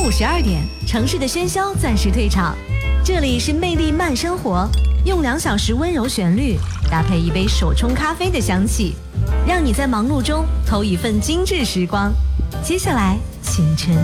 52点，城市的喧嚣暂时退场，这里是魅力慢生活，用2小时温柔旋律搭配一杯手冲咖啡的香气，让你在忙碌中偷一份精致时光。接下来，清晨